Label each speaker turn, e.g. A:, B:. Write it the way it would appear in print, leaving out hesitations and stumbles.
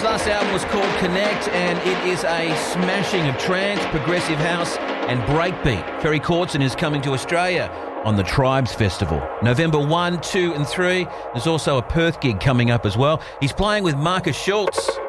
A: last album was called Connect, and it is a smashing of trance, progressive house and breakbeat. Ferry Cortzen is coming to Australia on the Tribes Festival. November 1, 2 and 3. There's also a Perth gig coming up as well. He's playing with Marcus Schultz.